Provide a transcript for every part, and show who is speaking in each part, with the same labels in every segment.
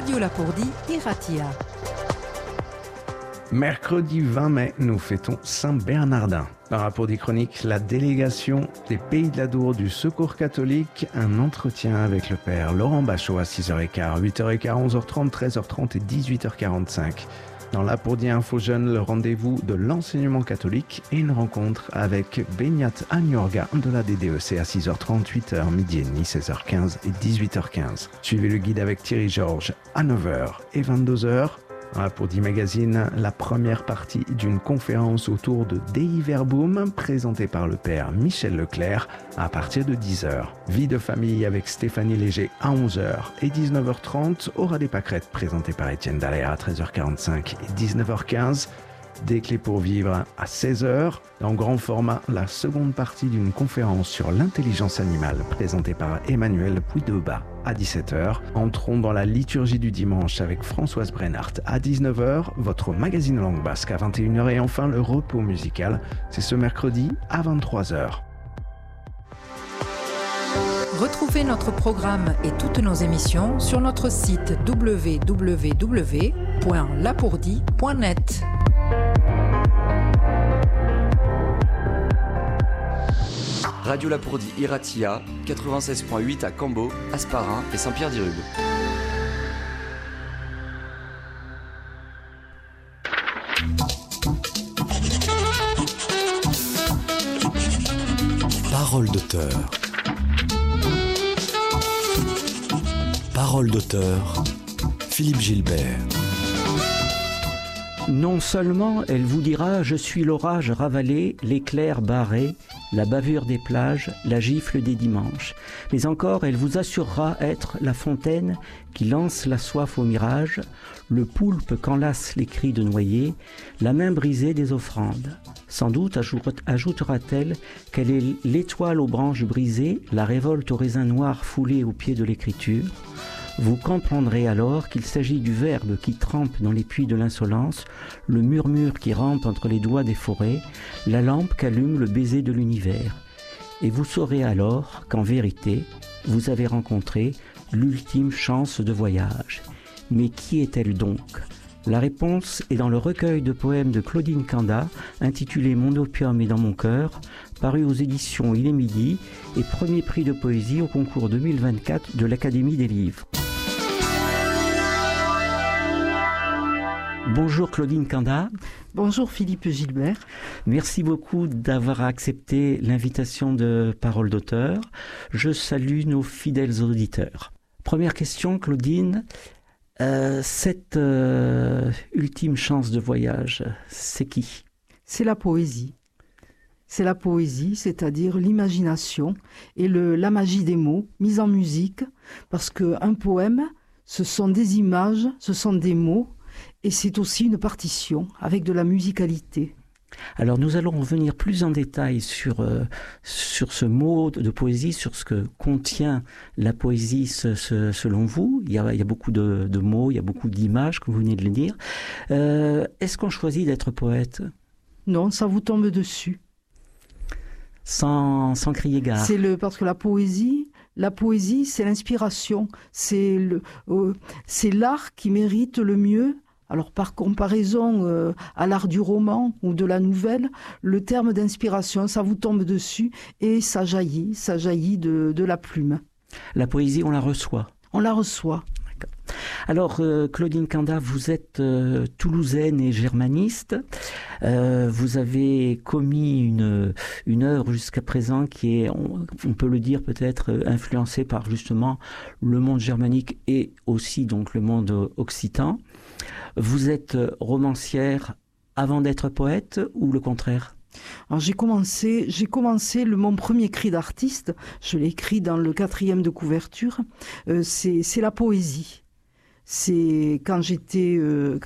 Speaker 1: Radio Lapourdie et Ratia.
Speaker 2: Mercredi 20 mai, nous fêtons Saint-Bernardin. Par rapport des chroniques, la délégation des Pays de l'Adour du Secours catholique, un entretien avec le père Laurent Bachot à 6h15, 8h15, 11h30, 13h30 et 18h45. Dans Lapourdie Info Jeune, le rendez-vous de l'enseignement catholique et une rencontre avec Benyat Agnorga de la DDEC à 6h30, 8h, midi et demi, 16h15 et 18h15. Suivez le guide avec Thierry Georges à 9h et 22h. Pour 10 magazines, la première partie d'une conférence autour de Dei Verbum présentée par le père Michel Leclerc à partir de 10h. Vie de famille avec Stéphanie Léger à 11h et 19h30. Aura des pâquerettes présentées par Étienne Dallaire à 13h45 et 19h15. Des clés pour vivre à 16h. En grand format, la seconde partie d'une conférence sur l'intelligence animale présentée par Emmanuel Puydeba à 17h. Entrons dans la liturgie du dimanche avec Françoise Brennart à 19h, votre magazine langue basque à 21h et enfin le repos musical, c'est ce mercredi à 23h.
Speaker 1: Retrouvez notre programme et toutes nos émissions sur notre site www.lapourdie.net.
Speaker 3: Radio Lapourdie Iratia, 96.8 à Cambo, Asparin et Saint-Pierre-d'Irube.
Speaker 4: Parole d'auteur. Parole d'auteur, Philippe Gilbert.
Speaker 5: Non seulement elle vous dira « Je suis l'orage ravalé, l'éclair barré, la bavure des plages, la gifle des dimanches », mais encore elle vous assurera être la fontaine qui lance la soif au mirage, le poulpe qu'enlacent les cris de noyés, la main brisée des offrandes. Sans doute ajoutera-t-elle qu'elle est l'étoile aux branches brisées, la révolte aux raisins noirs foulés au pied de l'écriture. Vous comprendrez alors qu'il s'agit du verbe qui trempe dans les puits de l'insolence, le murmure qui rampe entre les doigts des forêts, la lampe qu'allume le baiser de l'univers. Et vous saurez alors qu'en vérité, vous avez rencontré l'ultime chance de voyage. Mais qui est-elle donc ? La réponse est dans le recueil de poèmes de Claudine Canda, intitulé « Mon opium est dans mon cœur », paru aux éditions Il est midi et premier prix de poésie au concours 2024 de l'Académie des livres. Bonjour Claudine Canda.
Speaker 6: Bonjour Philippe Gilbert.
Speaker 5: Merci beaucoup d'avoir accepté l'invitation de Parole d'auteur. Je salue nos fidèles auditeurs. Première question, Claudine. Cette ultime chance de voyage, c'est qui ?
Speaker 6: C'est la poésie. C'est la poésie, c'est-à-dire l'imagination et la magie des mots mis en musique, parce qu'un poème, ce sont des images, ce sont des mots, et c'est aussi une partition avec de la musicalité.
Speaker 5: Alors nous allons revenir plus en détail sur ce mot de poésie, sur ce que contient la poésie selon vous. Il y a beaucoup de mots, il y a beaucoup d'images, comme vous venez de le dire. Est-ce qu'on choisit d'être poète ?
Speaker 6: Non, ça vous tombe dessus.
Speaker 5: Sans crier gare.
Speaker 6: Parce que la poésie, c'est l'inspiration. C'est l'art qui mérite le mieux. Alors par comparaison à l'art du roman ou de la nouvelle, le terme d'inspiration, ça vous tombe dessus et ça jaillit de la plume.
Speaker 5: La poésie, on la reçoit.
Speaker 6: On la reçoit.
Speaker 5: D'accord. Alors Claudine Canda, vous êtes toulousaine et germaniste. Vous avez commis une œuvre jusqu'à présent qui est, on peut le dire peut-être, influencée par justement le monde germanique et aussi donc le monde occitan. Vous êtes romancière avant d'être poète ou le contraire ?
Speaker 6: Alors j'ai commencé mon premier cri d'artiste, je l'ai écrit dans le 4e de couverture, c'est la poésie. C'est quand j'étais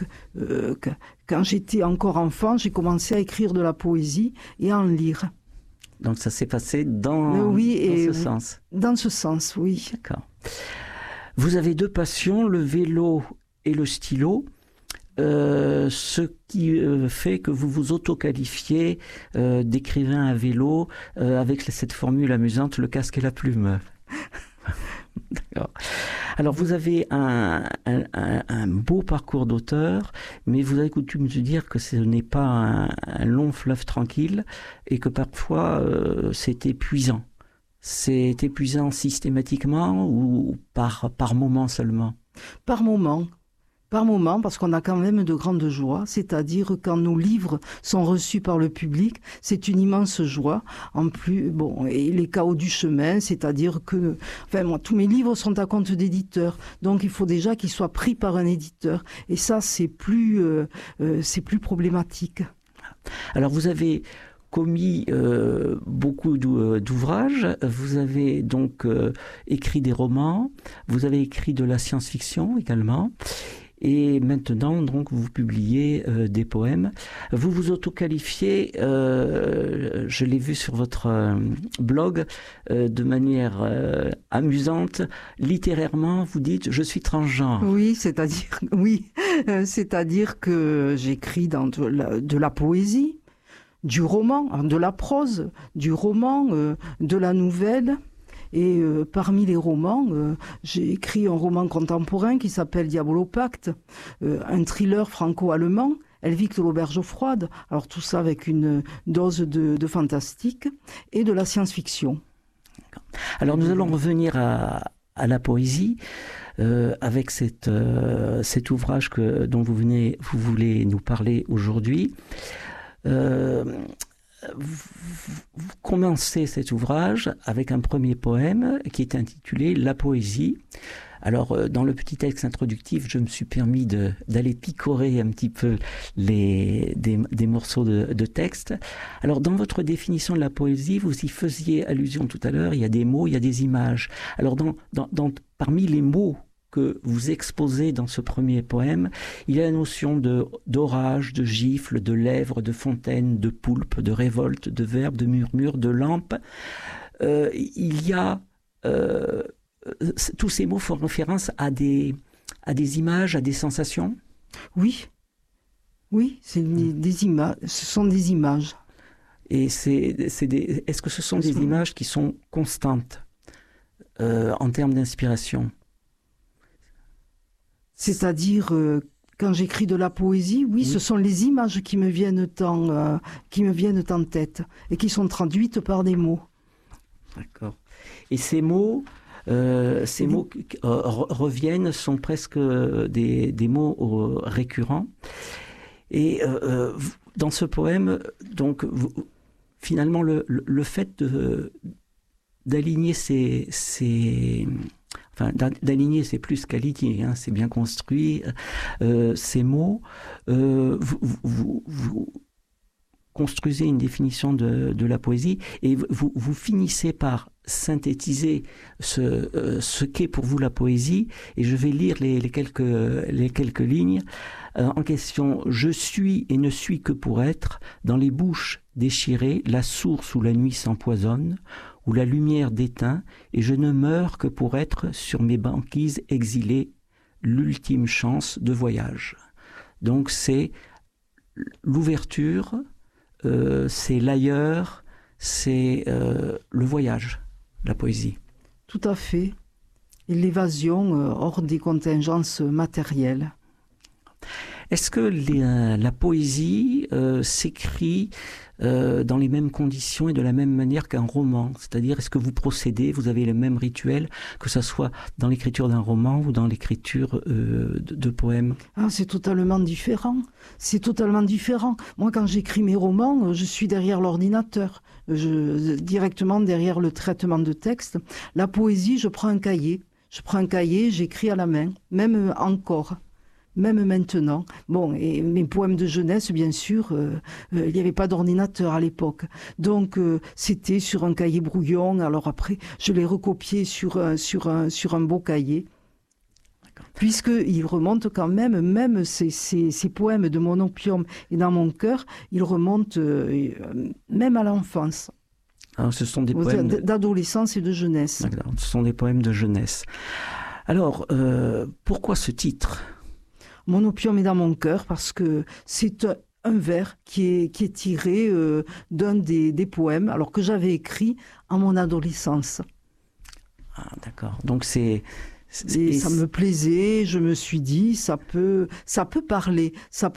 Speaker 6: encore enfant, j'ai commencé à écrire de la poésie et à en lire.
Speaker 5: Donc ça s'est passé dans ce sens.
Speaker 6: Dans ce sens, oui.
Speaker 5: D'accord. Vous avez deux passions, le vélo et le stylo. Ce qui fait que vous vous auto-qualifiez d'écrivain à vélo avec cette formule amusante, le casque et la plume. D'accord. Alors, vous avez un beau parcours d'auteur, mais vous avez coutume de dire que ce n'est pas un long fleuve tranquille et que parfois c'est épuisant. C'est épuisant systématiquement ou par moment seulement?
Speaker 6: Par moment. Par moment, parce qu'on a quand même de grandes joies, c'est-à-dire quand nos livres sont reçus par le public, c'est une immense joie. En plus, bon, et les chaos du chemin, c'est-à-dire que, enfin, moi, tous mes livres sont à compte d'éditeur, donc il faut déjà qu'ils soient pris par un éditeur, et ça, c'est plus problématique.
Speaker 5: Alors, vous avez commis beaucoup d'ouvrages. Vous avez donc écrit des romans, vous avez écrit de la science-fiction également. Et maintenant, donc, vous publiez des poèmes. Vous vous autoqualifiez, je l'ai vu sur votre blog, de manière amusante. Littérairement, vous dites « je suis transgenre ».
Speaker 6: Oui, c'est-à-dire que j'écris dans de la poésie, du roman, de la prose, du roman, de la nouvelle. Et parmi les romans, j'ai écrit un roman contemporain qui s'appelle Diabolopacte, un thriller franco-allemand, Helvig de l'auberge froide. Alors tout ça avec une dose de fantastique et de la science-fiction.
Speaker 5: Alors nous allons revenir à la poésie avec cet ouvrage dont vous voulez nous parler aujourd'hui. Vous commencez cet ouvrage avec un premier poème qui est intitulé « La poésie ». Alors, dans le petit texte introductif, je me suis permis d'aller picorer un petit peu des morceaux de texte. Alors, dans votre définition de la poésie, vous y faisiez allusion tout à l'heure, il y a des mots, il y a des images. Alors, parmi les mots que vous exposez dans ce premier poème, il y a la notion d'orage, de gifle, de lèvres, de fontaine, de poulpe, de révolte, de verbe, de murmure, de lampe. Il y a... tous ces mots font référence à des images, à des sensations?
Speaker 6: Oui, des images. Ce sont des images.
Speaker 5: Et est-ce que ce sont des images qui sont constantes en termes d'inspiration?
Speaker 6: C'est-à-dire, quand j'écris de la poésie, oui, ce sont les images qui me viennent en tête et qui sont traduites par des mots.
Speaker 5: D'accord. Et ces mots reviennent, sont presque des mots récurrents. Et dans ce poème, donc, finalement, le fait d'aligner d'aligner, c'est plus qu'aligner, hein, c'est bien construit. Ces mots, vous construisez une définition de la poésie et vous finissez par synthétiser ce qu'est pour vous la poésie. Et je vais lire les quelques lignes en question. « Je suis et ne suis que pour être, dans les bouches déchirées, la source où la nuit s'empoisonne, où la lumière déteint, et je ne meurs que pour être sur mes banquises exilées, l'ultime chance de voyage. » Donc c'est l'ouverture, c'est l'ailleurs, c'est le voyage, la poésie.
Speaker 6: Tout à fait. Et l'évasion hors des contingences matérielles.
Speaker 5: Est-ce que la poésie s'écrit dans les mêmes conditions et de la même manière qu'un roman? C'est-à-dire, est-ce que vous avez le même rituel, que ce soit dans l'écriture d'un roman ou dans l'écriture de poèmes?
Speaker 6: C'est totalement différent. C'est totalement différent. Moi, quand j'écris mes romans, je suis derrière l'ordinateur, directement derrière le traitement de texte. La poésie, je prends un cahier, j'écris à la main, même encore. Même maintenant. Bon, et mes poèmes de jeunesse, bien sûr, il n'y avait pas d'ordinateur à l'époque. Donc, c'était sur un cahier brouillon. Alors après, je l'ai recopié sur un beau cahier. Puisqu'il remonte quand même ces poèmes de Mon opium et Dans mon cœur, ils remontent même à l'enfance.
Speaker 5: Alors, ce sont des poèmes
Speaker 6: d'adolescence et de jeunesse.
Speaker 5: D'accord, ce sont des poèmes de jeunesse. Alors, pourquoi ce titre ?
Speaker 6: Mon opium est dans mon cœur, parce que c'est un vers qui est tiré d'un des poèmes, alors que j'avais écrit en mon adolescence.
Speaker 5: Ah, d'accord. Donc c'est
Speaker 6: Et ça me plaisait, je me suis dit, ça peut parler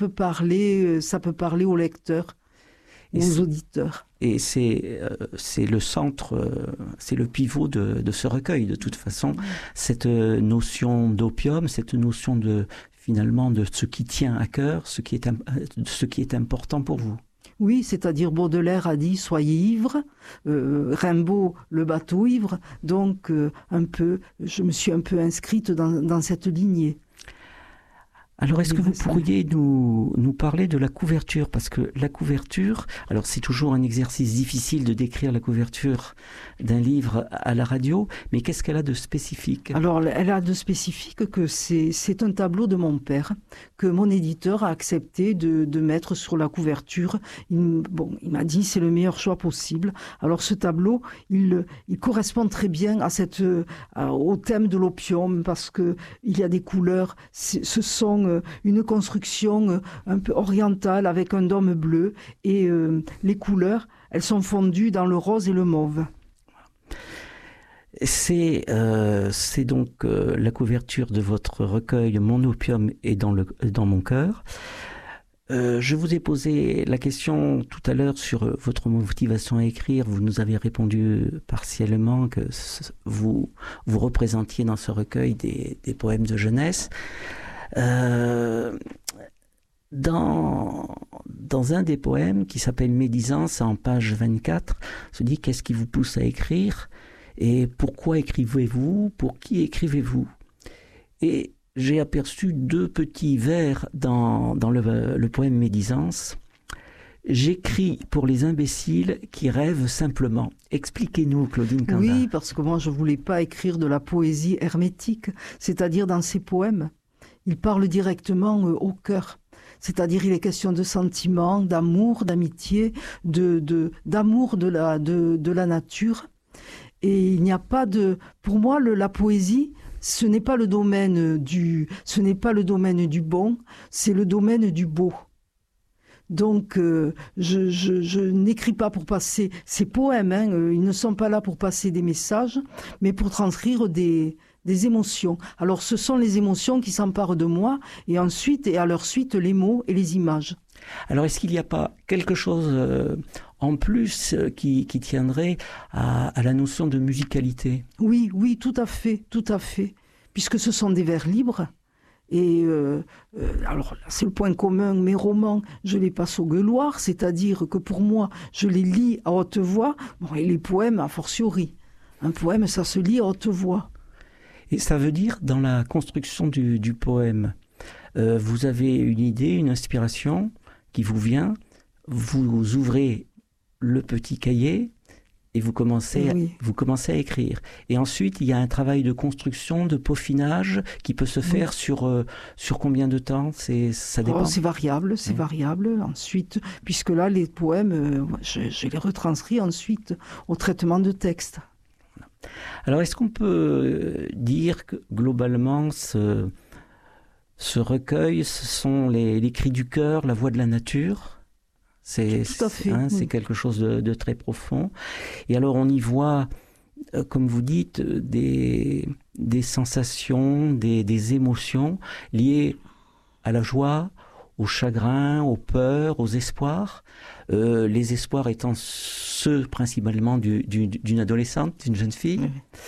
Speaker 6: aux lecteurs, aux auditeurs.
Speaker 5: Et c'est le centre, c'est le pivot de ce recueil, de toute façon. Cette notion d'opium, cette notion finalement de ce qui tient à cœur, ce qui est important pour vous.
Speaker 6: Oui, c'est-à-dire Baudelaire a dit « soyez ivres », Rimbaud « le bateau ivre », donc je me suis un peu inscrite dans cette lignée.
Speaker 5: Alors, est-ce que vous pourriez nous parler de la couverture? Parce que la couverture, alors c'est toujours un exercice difficile de décrire la couverture d'un livre à la radio, mais qu'est-ce qu'elle a de spécifique?
Speaker 6: Alors, elle a de spécifique que c'est un tableau de mon père, que mon éditeur a accepté de mettre sur la couverture. Il m'a dit c'est le meilleur choix possible. Alors, ce tableau, il correspond très bien au thème de l'opium, parce qu'il y a des couleurs, ce sont une construction un peu orientale avec un dôme bleu et les couleurs, elles sont fondues dans le rose et le mauve.
Speaker 5: C'est donc la couverture de votre recueil « Mon opium est dans mon cœur ». Je vous ai posé la question tout à l'heure sur votre motivation à écrire. Vous nous avez répondu partiellement que vous représentiez dans ce recueil des poèmes de jeunesse. Dans un des poèmes qui s'appelle Médisance, en page 24, se dit qu'est-ce qui vous pousse à écrire et pourquoi écrivez-vous, pour qui écrivez-vous? Et j'ai aperçu deux petits vers dans le poème Médisance. J'écris pour les imbéciles qui rêvent simplement. Expliquez-nous, Claudine Canda.
Speaker 6: Oui, parce que moi je voulais pas écrire de la poésie hermétique, c'est-à-dire dans ces poèmes. Il parle directement au cœur. C'est-à-dire, il est question de sentiments, d'amour, d'amitié, d'amour de la nature. Et il n'y a pas pour moi, la poésie, ce n'est pas le domaine du bon, c'est le domaine du beau. Donc, je n'écris pas pour passer ces poèmes, ils ne sont pas là pour passer des messages, mais pour transcrire des émotions. Alors, ce sont les émotions qui s'emparent de moi, et ensuite, et à leur suite, les mots et les images.
Speaker 5: Alors, est-ce qu'il n'y a pas quelque chose en plus qui tiendrait à la notion de musicalité?
Speaker 6: Oui, tout à fait, puisque ce sont des vers libres. Et alors, c'est le point commun, mes romans, je les passe au gueuloir, c'est-à-dire que pour moi, je les lis à haute voix, et les poèmes a fortiori. Un poème, ça se lit à haute voix.
Speaker 5: Et ça veut dire, dans la construction du poème, vous avez une idée, une inspiration qui vous vient, vous ouvrez le petit cahier et vous commencez à écrire. Et ensuite, il y a un travail de construction, de peaufinage qui peut se faire sur combien de temps? Ça dépend.
Speaker 6: C'est variable. Ensuite, puisque là, les poèmes, je les retranscris ensuite au traitement de texte.
Speaker 5: Alors, est-ce qu'on peut dire que globalement, ce recueil, ce sont les cris du cœur, la voix de la nature? C'est quelque chose de très profond. Et alors, on y voit, comme vous dites, des sensations, des émotions liées à la joie, au chagrin, aux peurs, aux espoirs. Les espoirs étant ceux principalement d'une adolescente, d'une jeune fille.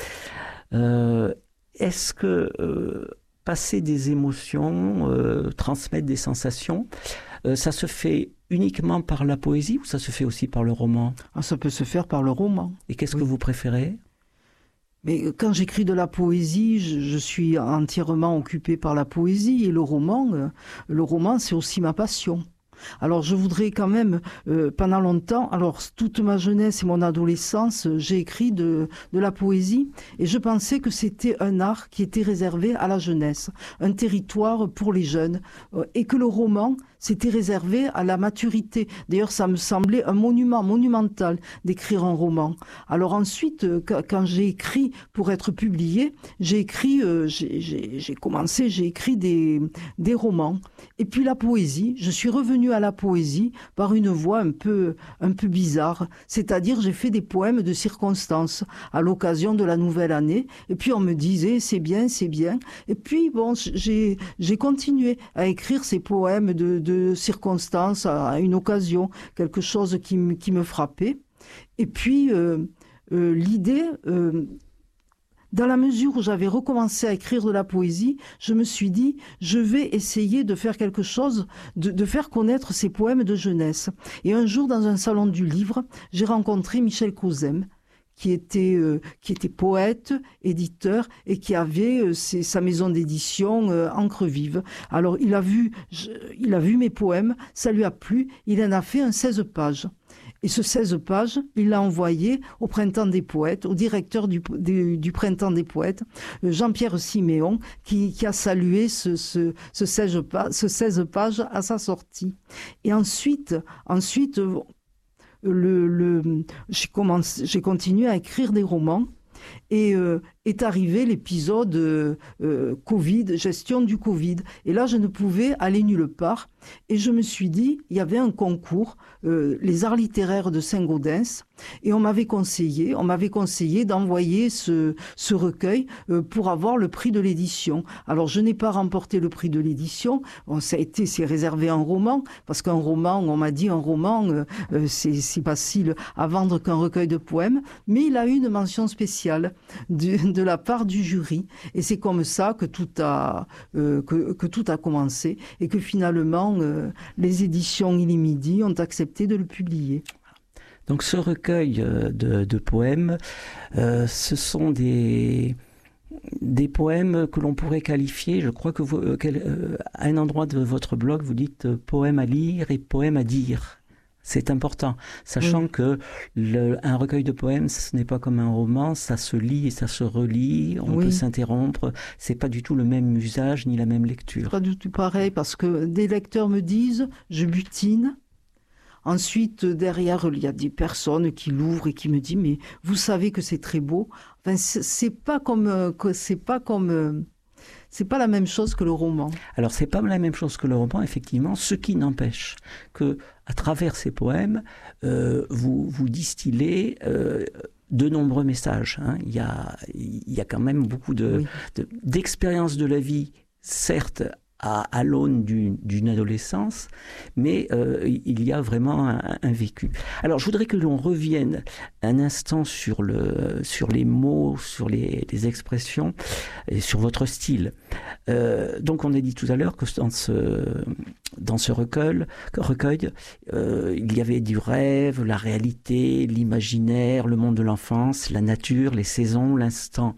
Speaker 5: Est-ce que passer des émotions, transmettre des sensations, ça se fait uniquement par la poésie ou ça se fait aussi par le roman?
Speaker 6: Ça peut se faire par le roman.
Speaker 5: Et qu'est-ce que vous préférez?
Speaker 6: Mais quand j'écris de la poésie, je suis entièrement occupée par la poésie. Et le roman, c'est aussi ma passion. Alors je voudrais quand même, pendant longtemps, alors toute ma jeunesse et mon adolescence, j'ai écrit de la poésie et je pensais que c'était un art qui était réservé à la jeunesse, un territoire pour les jeunes, et que le roman, c'était réservé à la maturité. D'ailleurs, ça me semblait un monumental d'écrire un roman. Alors ensuite, quand j'ai écrit pour être publié, j'ai écrit des romans. Et puis la poésie, je suis revenue venu à la poésie par une voie un peu bizarre. C'est-à-dire, j'ai fait des poèmes de circonstance à l'occasion de la nouvelle année. Et puis, on me disait, c'est bien, c'est bien. Et puis, bon, j'ai continué à écrire ces poèmes de circonstance à une occasion, quelque chose qui me frappait. Et puis, l'idée... dans la mesure où j'avais recommencé à écrire de la poésie, je me suis dit, je vais essayer de faire quelque chose, de faire connaître ces poèmes de jeunesse. Et un jour, dans un salon du livre, j'ai rencontré Michel Crozem, qui était poète, éditeur, et qui avait sa maison d'édition Encre Vive. Alors, il a vu mes poèmes, ça lui a plu, il en a fait un 16 pages. Et ce 16 pages, il l'a envoyé au Printemps des Poètes, au directeur du Printemps des Poètes, Jean-Pierre Siméon, qui a salué ce 16 pages à sa sortie. Et ensuite j'ai continué à écrire des romans. Et est arrivé l'épisode Covid, gestion du Covid. Et là, je ne pouvais aller nulle part. Et je me suis dit, il y avait un concours, les Arts littéraires de Saint-Gaudens, et on m'avait conseillé d'envoyer ce recueil pour avoir le prix de l'édition. Alors, je n'ai pas remporté le prix de l'édition. Bon, c'est réservé à un roman, parce qu'un roman, on m'a dit, c'est facile à vendre qu'un recueil de poèmes, mais il a eu une mention spéciale de la part du jury. Et c'est comme ça que tout a commencé, et que finalement, les éditions Illimidi ont accepté de le publier.
Speaker 5: Donc ce recueil de poèmes, ce sont des poèmes que l'on pourrait qualifier, je crois que à un endroit de votre blog, vous dites poèmes à lire et poèmes à dire. C'est important, sachant que un recueil de poèmes, ce n'est pas comme un roman, ça se lit et ça se relit, on peut s'interrompre, c'est pas du tout le même usage ni la même lecture.
Speaker 6: Pas du tout pareil, parce que des lecteurs me disent, je butine. Ensuite, derrière, il y a des personnes qui l'ouvrent et qui me disent, mais vous savez que c'est très beau. Enfin, c'est pas la même chose que le roman.
Speaker 5: Alors, c'est pas la même chose que le roman, effectivement, ce qui n'empêche que, à travers ces poèmes, vous distillez de nombreux messages. Hein. Il y a quand même beaucoup d'expériences de la vie, certes, à l'aune d'une adolescence, mais il y a vraiment un vécu. Alors, je voudrais que l'on revienne un instant sur les mots, sur les expressions, et sur votre style. Donc, on a dit tout à l'heure que dans ce recueil, il y avait du rêve, la réalité, l'imaginaire, le monde de l'enfance, la nature, les saisons, l'instant.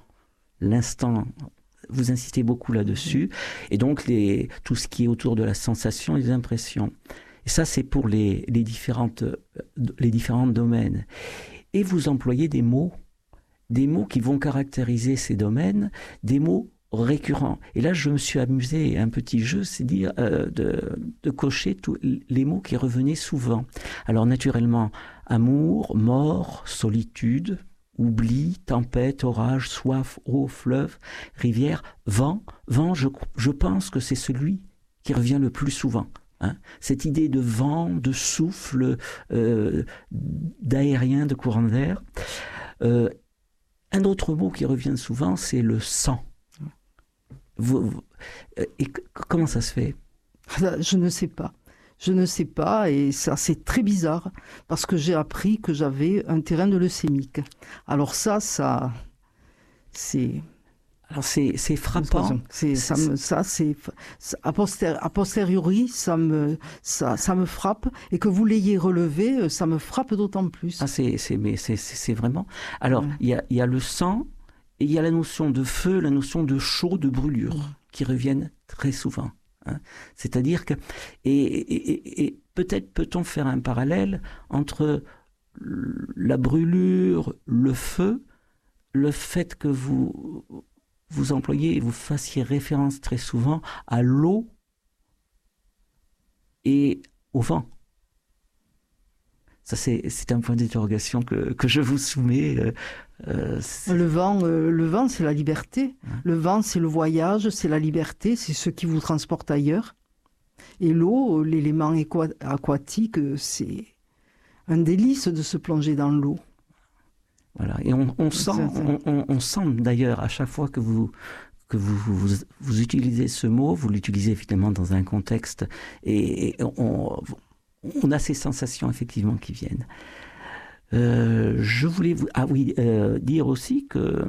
Speaker 5: Vous insistez beaucoup là-dessus, et donc tout ce qui est autour de la sensation et des impressions. Et ça, c'est pour les différents domaines. Et vous employez des mots qui vont caractériser ces domaines, des mots récurrents. Et là, je me suis amusé à un petit jeu, c'est dire de cocher tous les mots qui revenaient souvent. Alors, naturellement, amour, mort, solitude, oubli, tempête, orage, soif, eau, fleuve, rivière, vent. Vent, je pense que c'est celui qui revient le plus souvent. Hein. Cette idée de vent, de souffle, d'aérien, de courant d'air. Un autre mot qui revient souvent, c'est le sang. Et comment ça se fait ?
Speaker 6: Je ne sais pas. Je ne sais pas, et ça c'est très bizarre, parce que j'ai appris que j'avais un terrain de leucémique. Alors ça c'est...
Speaker 5: Alors c'est frappant.
Speaker 6: A posteriori, ça me frappe, et que vous l'ayez relevé, ça me frappe d'autant plus.
Speaker 5: Ah, c'est vraiment... Alors, il y a le sang, et il y a la notion de feu, la notion de chaud, de brûlure, qui reviennent très souvent. Hein. C'est-à-dire que... Et peut-être peut-on faire un parallèle entre la brûlure, le feu, le fait que vous employez et vous fassiez référence très souvent à l'eau et au vent. Ça, c'est un point d'interrogation que je vous soumets.
Speaker 6: Le vent, c'est la liberté. Le vent, c'est le voyage, c'est la liberté, c'est ce qui vous transporte ailleurs. Et l'eau, l'élément aquatique, c'est un délice de se plonger dans l'eau.
Speaker 5: Voilà. Et on sent d'ailleurs à chaque fois que vous utilisez ce mot, vous l'utilisez évidemment dans un contexte, et on a ces sensations effectivement qui viennent. Je voulais dire aussi que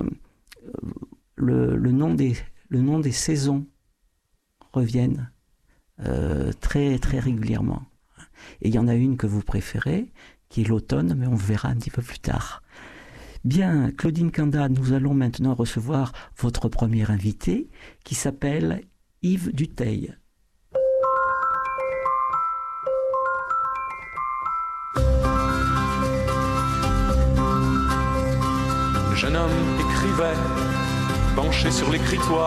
Speaker 5: le nom des saisons reviennent très très régulièrement. Et il y en a une que vous préférez, qui est l'automne, mais on verra un petit peu plus tard. Bien, Claudine Canda, nous allons maintenant recevoir votre premier invité, qui s'appelle Yves Dutheil.
Speaker 7: Le jeune homme écrivait, penché sur l'écritoire.